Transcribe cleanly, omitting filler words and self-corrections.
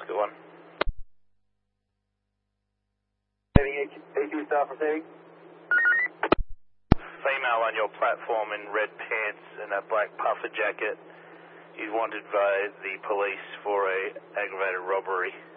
at 1. AQ stop for saving. Female on your platform in red pants and a black puffer jacket is wanted by the police for a aggravated robbery.